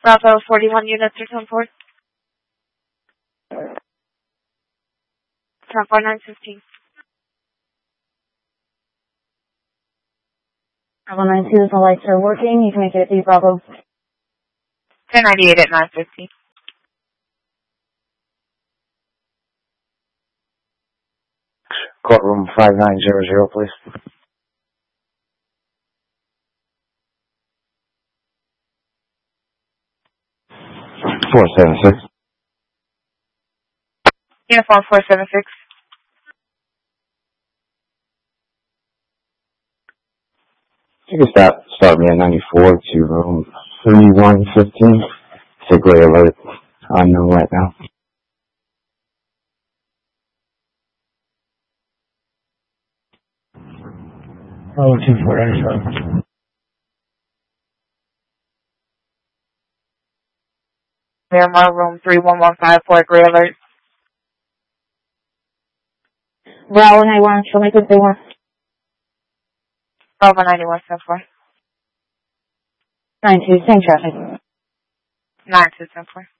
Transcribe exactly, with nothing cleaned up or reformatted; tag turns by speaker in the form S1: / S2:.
S1: Bravo forty-one units or ten four. ten four nine fifteen.
S2: Bravo nine two, the lights are working. You can make it at D Bravo.
S1: ten ninety-eight at nine fifteen.
S3: Courtroom five nine zero zero, please. four seven six.
S1: Uniform four seven six.
S3: You can start, start me at ninety-four to room thirty-one fifteen. It's a gray alert. Unknown right now. Oh, two four ninety-seven.
S1: Miramar room three one one five for a gray alert.
S2: Bravo ninety-one, she'll make it door.
S1: Bravo ninety-one ten four.
S2: nine two, same traffic.
S1: nine two ten four.